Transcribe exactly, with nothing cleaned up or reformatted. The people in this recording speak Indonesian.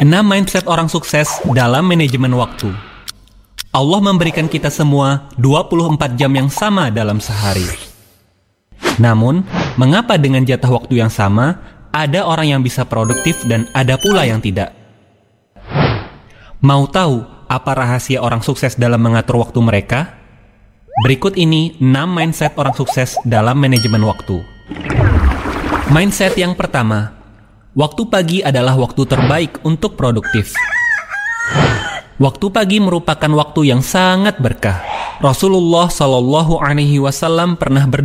enam mindset orang sukses dalam manajemen waktu. Allah memberikan kita semua dua puluh empat jam yang sama dalam sehari. Namun, mengapa dengan jatah waktu yang sama, ada orang yang bisa produktif dan ada pula yang tidak? Mau tahu apa rahasia orang sukses dalam mengatur waktu mereka? Berikut ini enam mindset orang sukses dalam manajemen waktu. Mindset yang pertama, waktu pagi adalah waktu terbaik untuk produktif. Waktu pagi merupakan waktu yang sangat berkah. Rasulullah Shallallahu Alaihi Wasallam pernah berdoa